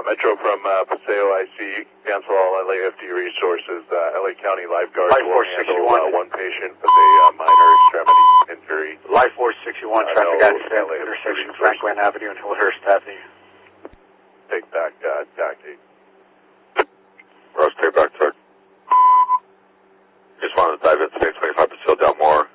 Metro from Paseo, I see. Cancel all LAFD resources. LA County lifeguards will handle one patient with a minor extremity injury. Life Force 61, traffic accident, intersection Franklin Avenue and Hillhurst Avenue. Take back, taxi. Rush, take back, sir. Just wanted to dive into 25 Paseo Delmore.